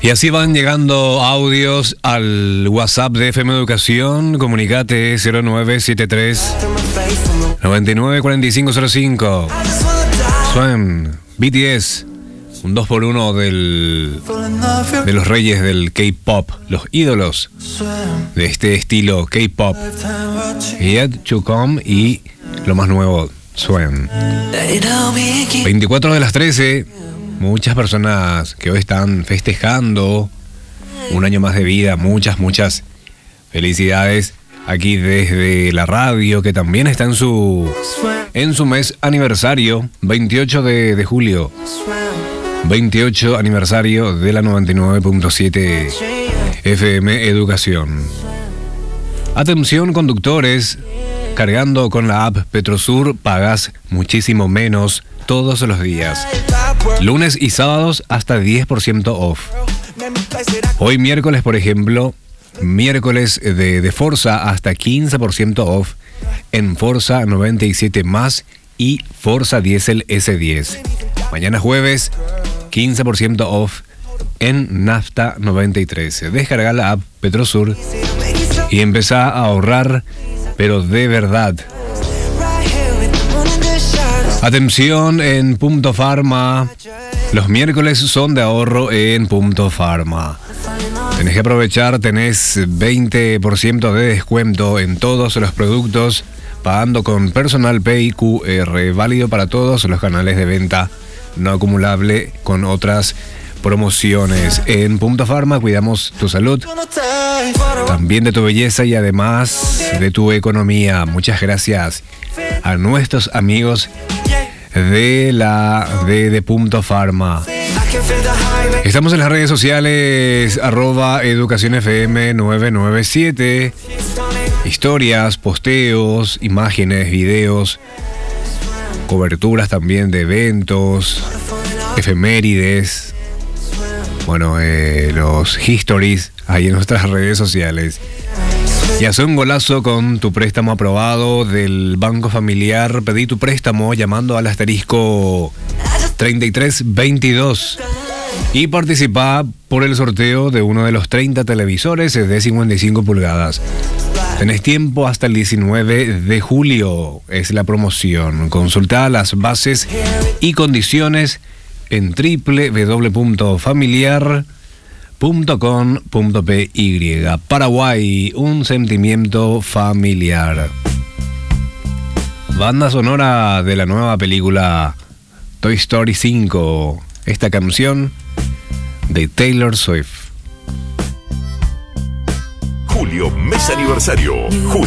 Y así van llegando audios al WhatsApp de FM Educación. Comunicate 0973 994505. Swan, BTS, un 2x1 de los reyes del K-pop, los ídolos de este estilo K-pop. Yet to Come y lo más nuevo, Swan. 24 de las 13. Muchas personas que hoy están festejando un año más de vida. Muchas felicidades aquí desde la radio, que también está en su mes aniversario, 28 de julio. 28 aniversario de la 99.7 FM Educación. Atención, conductores, cargando con la app Petrosur pagas muchísimo menos todos los días. Lunes y sábados hasta 10% off. Hoy miércoles, por ejemplo, miércoles de Forza hasta 15% off en Forza 97 Más y Forza Diesel S10. Mañana jueves, 15% off en Nafta 93. Descarga la app Petrosur y empezá a ahorrar, pero de verdad. Atención en Punto Pharma. Los miércoles son de ahorro en Punto Pharma. Tenés que aprovechar, tenés 20% de descuento en todos los productos, pagando con Personal Pay QR, válido para todos los canales de venta, no acumulable con otras promociones. En Punto Pharma cuidamos tu salud, también de tu belleza y además de tu economía. Muchas gracias a nuestros amigos de Punto Pharma. Estamos en las redes sociales @educacionfm997. Historias, posteos, imágenes, videos, coberturas también de eventos, efemérides. Bueno, los histories ahí en nuestras redes sociales. Y haz un golazo con tu préstamo aprobado del Banco Familiar. Pedí tu préstamo llamando al asterisco 3322 y participa por el sorteo de uno de los 30 televisores de 55 pulgadas. Tenés tiempo hasta el 19 de julio. Es la promoción. Consulta las bases y condiciones en www.familiar.com.py. Paraguay, un sentimiento familiar. Banda sonora de la nueva película Toy Story 5. Esta canción de Taylor Swift. Julio, mes aniversario.